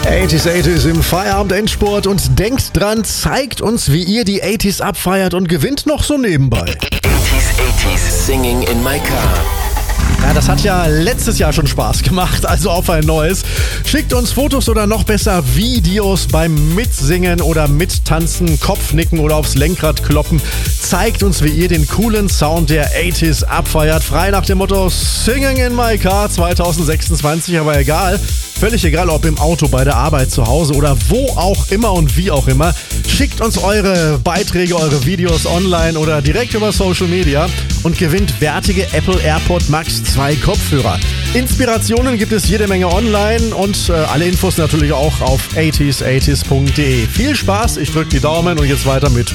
80s im Feierabend-Endsport und denkt dran, zeigt uns, wie ihr die 80s abfeiert und gewinnt noch so nebenbei. 80s singing in my car. Ja, das hat ja letztes Jahr schon Spaß gemacht, also auf ein neues. Schickt uns Fotos oder noch besser Videos beim Mitsingen oder Mittanzen, Kopfnicken oder aufs Lenkrad kloppen. Zeigt uns, wie ihr den coolen Sound der 80s abfeiert. Frei nach dem Motto Singing in my car 2026, aber egal. Völlig egal, ob im Auto, bei der Arbeit, zu Hause oder wo auch immer und wie auch immer. Schickt uns eure Beiträge, eure Videos online oder direkt über Social Media und gewinnt wertige Apple AirPod Max 2 Kopfhörer. Inspirationen gibt es jede Menge online und alle Infos natürlich auch auf 80s80s.de. Viel Spaß, ich drücke die Daumen und jetzt weiter mit